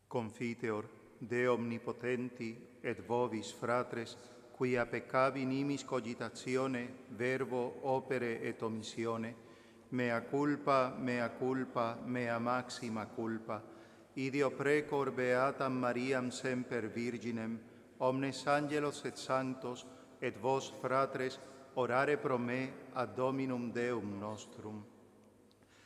Confiteor, Deo omnipotenti, et vobis, fratres, quia peccavi nimis cogitatione, verbo, opere et omissione, mea culpa, mea maxima culpa, idio precor beatam Mariam semper Virginem, omnes angelos et sanctos, et vos, fratres, orare pro me ad Dominum Deum nostrum.